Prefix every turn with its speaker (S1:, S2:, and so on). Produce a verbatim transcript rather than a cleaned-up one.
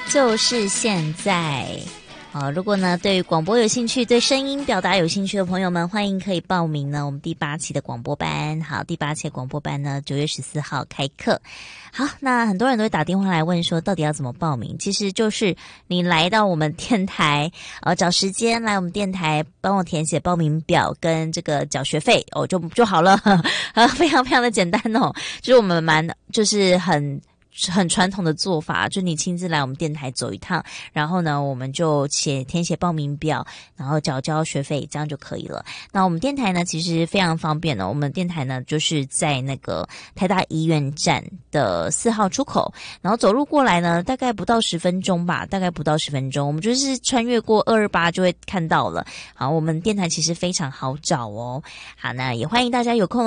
S1: 就是现在。好，如果呢对于广播有兴趣，对声音表达有兴趣的朋友们，欢迎可以报名呢我们第八期的广播班。好，第八期的广播班呢九月十四号开课。好，那很多人都会打电话来问说到底要怎么报名，其实就是你来到我们电台呃找时间来我们电台帮我填写报名表跟这个缴学费哦就就好了呃非常非常的简单哦，就是我们蛮就是很很传统的做法，就你亲自来我们电台走一趟，然后呢我们就写填写报名表，然后缴交学费，这样就可以了。那我们电台呢其实非常方便的，我们电台呢就是在那个台大医院站的四号出口，然后走路过来呢大概不到十分钟吧，大概不到十分钟，我们就是穿越过二二八就会看到了。好，我们电台其实非常好找哦。好，那也欢迎大家有空